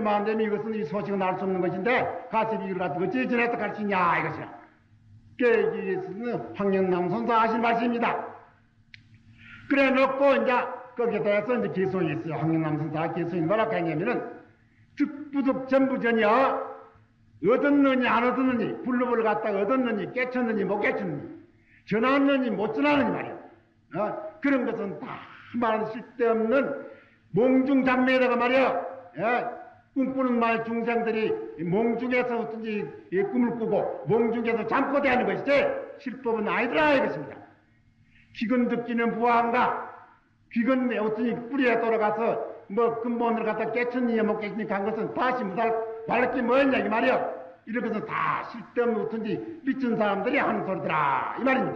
2주만 안 되면 이것은 이 소식은 알 수 없는 것인데 가서 이걸 갖다 어찌 전해서 갈 수 있냐 이것이야. 이것은 황영남 선사 하신 말씀입니다. 그래 놓고 이제 거기에 대해서 이제 개성이 있어요. 황영남 선사 개성이 뭐라고 하냐면은 득부득 전부 전혀 얻었느니 안 얻었느니 불법을 갖다가 얻었느니 깨쳤느니 못 깨쳤느니 전하느니 못 전하느니 말이야. 그런 것은 다 말하는 쓸데없는 몽중장매에다가 말이야. 꿈꾸는 말 중생들이 몽중에서 어떤지 꿈을 꾸고 몽중에서 잠꼬대하는 것이지 실법은 아니더라 이것입니다. 귀근 듣기는 부화한가 귀근 어떤지 뿌리에 돌아가서 뭐 근본을 갖다 깨쳤니 못 깨쳤니 간 것은 다시 무달 말할 게 뭐였냐 이 말이야. 이런 것은 다 쓸데없는 어떤지 미친 사람들이 하는 소리더라 이 말입니다.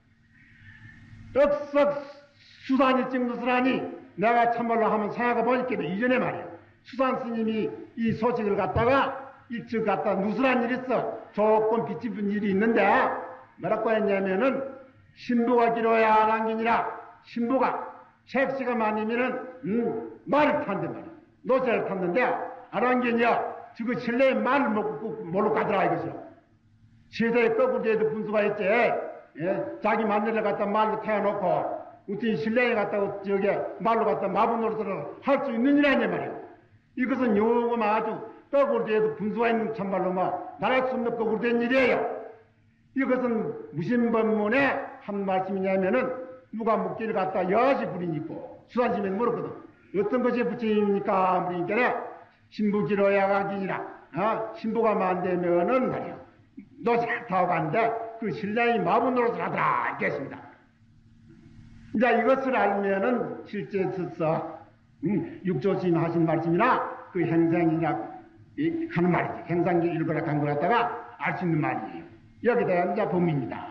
억석 수산이 찍는 수라니 내가 참말로 한번 생각해 보니까 이전에 말이야. 수산 스님이 이 소식을 갖다가 일찍 갖다 누설한 일이 있어. 조금 비집은 일이 있는데 뭐라고 했냐면은 신부가 기로야 남기니라. 신부가 색시가 많으면은 말을 탄단 말이야. 노새를 탔는데 아랑견이야 지금 실내에 말을 몰고 가더라 이것이요. 시대에 거꾸로 돼도 분수가 있지. 자기 마누라를 갖다 말로 태워놓고 어떻게 실내에 갖다가 저게 말로 갖다 마분 노릇을 할 수 있는 일 아니냐 말이야. 이것은 요금 아주 거꾸로 돼도 분수가 있는 참말로 말할 수 없는 거꾸로 된 일이에요. 이것은 무신법문에 한 말씀이냐면은 누가 묵기를 갖다 여시 부린 있고 수산심에는 물었거든. 어떤 것이 부처님입니까? 그러니까 신부기로야 가기니라. 신부가 만되면은 말이야. 노새를 타고 가는데 그 신랑이 마분 노릇을 하더라 이겠습니다. 이제 이것을 알면은 실제 스서 육조스님 하신 말씀이나 그 행상이나 하는 말이지. 행상기 읽으라 간 거 갖다가 알 수 있는 말이에요. 여기다 이제 범입니다.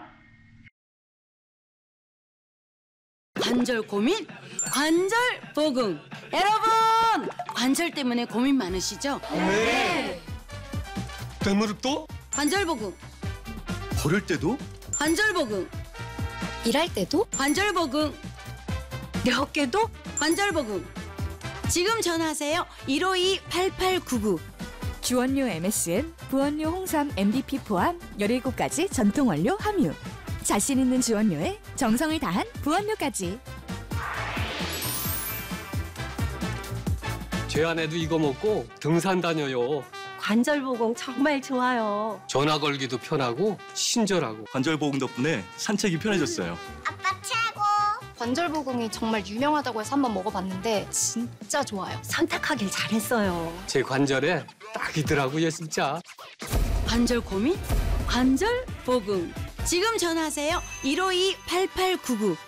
관절 고민? 관절 보금. 여러분! 관절 때문에 고민 많으시죠? 네. 대무릎도? 관절 보금. 걸을 때도? 관절 보금. 일할 때도? 관절 보금. 내 어깨도? 관절 보금. 지금 전화하세요. 152-8899. 주원료 MSM, 부원료 홍삼 MDP 포함 17가지 전통 원료 함유. 자신 있는 주원료에 정성을 다한 부원료까지. 제 아내도 이거 먹고 등산 다녀요. 관절보공 정말 좋아요. 전화 걸기도 편하고 친절하고. 관절보공 덕분에 산책이 편해졌어요. 아빠 최고! 관절보공이 정말 유명하다고 해서 한번 먹어봤는데 진짜 좋아요. 선택하길 잘했어요. 제 관절에 딱이더라고요 진짜. 관절 고민? 관절 보금. 지금 전화하세요. 152-8899.